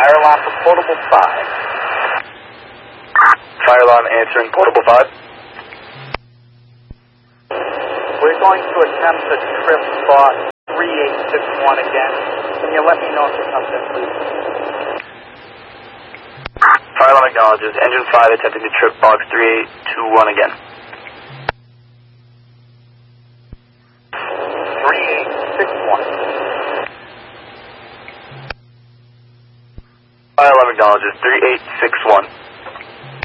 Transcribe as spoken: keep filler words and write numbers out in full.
Fire alarm for Portable five. Fire alarm answering Portable five. We're going to attempt to trip box three eight six one again. Can you let me know if it comes in, please? Fire alarm acknowledges. Engine five attempting to trip box three eight two one again. three eight six one. Fire alarm acknowledges. three eight six one.